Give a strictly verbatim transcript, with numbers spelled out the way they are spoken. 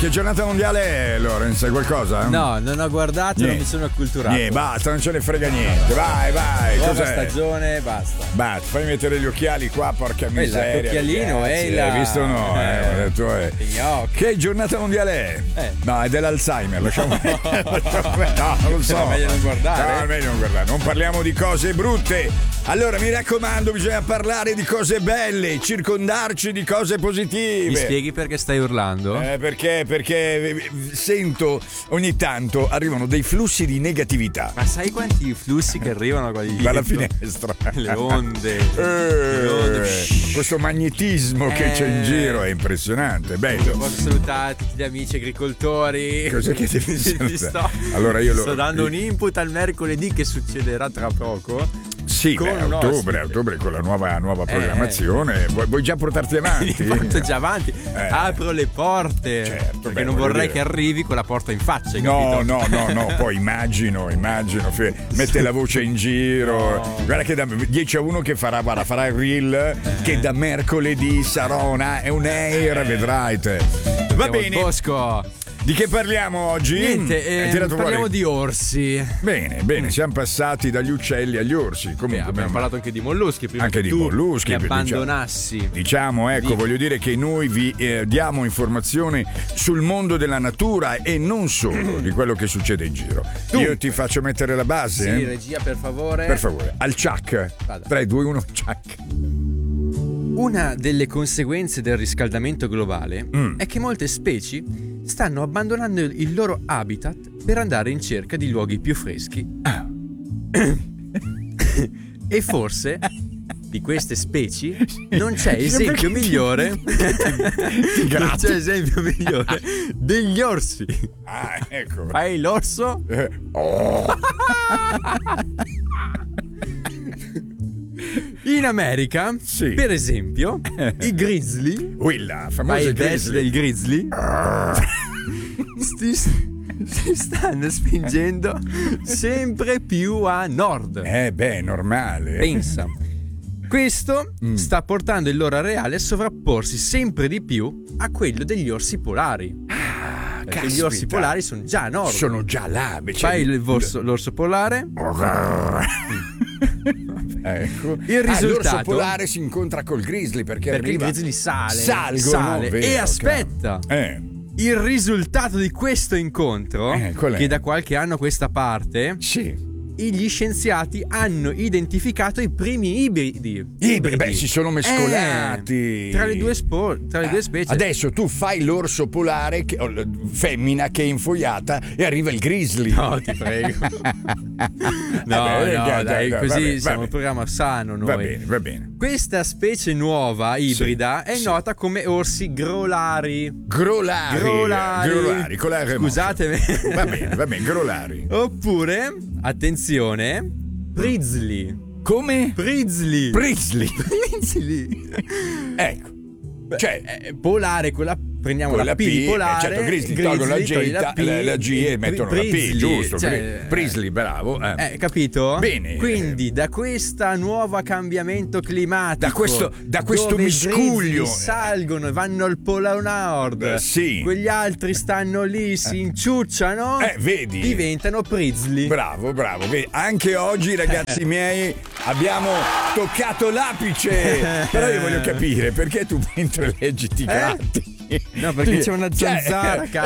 che giornata mondiale è, Lorenz? Sai qualcosa? No, non ho guardato, niente. non mi sono acculturato. Niente, basta, non ce ne frega niente. Vai, vai. Nuova Cos'è? stagione, basta. Basta, fammi mettere gli occhiali qua, porca miseria. L'occhialino è la... Hai visto o no? Eh, eh, ho detto, eh. Che giornata mondiale è? Eh. No, è dell'Alzheimer, lasciamo. No, non lo so. No, meglio non guardare. No, meglio non guardare. Non parliamo di cose brutte. Allora, mi raccomando, bisogna parlare di cose belle, circondarci di cose positive. Mi spieghi perché stai urlando? Eh, perché? Perché sento ogni tanto arrivano dei flussi di negatività. Ma sai quanti flussi che arrivano dalla finestra? Le onde. Eh, Le onde. Questo magnetismo eh. che c'è in giro è impressionante, bello. Posso salutare tutti gli amici agricoltori. Cosa che devi salutare? sto, allora io lo... sto dando un input al mercoledì che succederà tra poco. Sì, beh, a ottobre, a ottobre con la nuova, nuova programmazione. Eh. Vuoi, vuoi già portarti avanti? Mi porto già avanti. Eh. Apro le porte. Certo, perché beh, non vorrei dire. che arrivi con la porta in faccia. No, capito? no, no, no. Poi immagino, immagino. Mette la voce in giro. No. Guarda che da dieci a uno che farà, guarda, farà il reel. Eh. Che da mercoledì sarà una, è un air, eh. vedrai te. Va Andiamo bene. Bosco. Di che parliamo oggi? Niente, eh, parliamo fuori. di orsi. Bene, bene, siamo passati dagli uccelli agli orsi. Comunque, eh, abbiamo abbiamo parlato anche di molluschi prima anche che di tu molluschi. mi abbandonassi. Diciamo, diciamo ecco, di... voglio dire che noi vi eh, diamo informazioni sul mondo della natura e non solo di quello che succede in giro. Dunque, io ti faccio mettere la base. Sì, eh? regia, per favore. Per favore, al ciak. tre, due, uno, ciak. Una delle conseguenze del riscaldamento globale mm. è che molte specie stanno abbandonando il loro habitat per andare in cerca di luoghi più freschi. Ah. E forse di queste specie non c'è esempio migliore non c'è esempio migliore degli orsi. Ah, ecco. Fai l'orso? Eh. Oh. In America, sì. per esempio, i grizzly, Quella famosa il grizzly del grizzly, si, si stanno spingendo sempre più a nord. Eh beh, è normale. Pensa. Questo mm. sta portando il loro areale a sovrapporsi sempre di più a quello degli orsi polari. Ah, perché caspita. gli orsi polari sono già a nord. Sono già là. Fai il vorso, l'orso polare. Ecco. Il risultato, ah, l'orso polare si incontra col grizzly perché, perché arriva, il grizzly sale, salgono, sale vero, e aspetta. Eh. Il risultato di questo incontro, eh, che da qualche anno a questa parte, sì. gli scienziati hanno identificato i primi ibridi. Ibridi, beh, si sono mescolati eh, tra le due spo- tra le due specie. Adesso tu fai l'orso polare che, femmina che è infoiata e arriva il grizzly. No, ti prego. no, vabbè, no, dai, dai, dai, così vabbè, siamo vabbè. un programma sano noi. Va bene, va bene. Questa specie nuova ibrida sì, è sì. nota come orsi grolari. Grolari. Grolari. Grolari con la Scusatemi. Va bene, va bene, grolari. Oppure, attenzione, Prizzly. Come? Prizzly. Prizzly. Prizzly. Ecco. Cioè, eh, polare, quella prendiamo con la P, P polare. Certo, grizzly, grizzly tolgono la G, la, P, la, la G e mettono Prizzly, la P, giusto? Cioè, Prizzly, bravo. Eh. eh, capito? Bene. Quindi da questo nuovo cambiamento climatico, da questo, da questo dove miscuglio, salgono e vanno al Polo Nord, eh, sì. quegli altri stanno lì, si inciucciano, eh, vedi? diventano Prizzly. Bravo, bravo. Vedi? Anche oggi, ragazzi miei, abbiamo toccato l'apice. Però io voglio capire perché tu mentre leggi ti eh? gratti. No, perché c'è una zanzara. Cioè,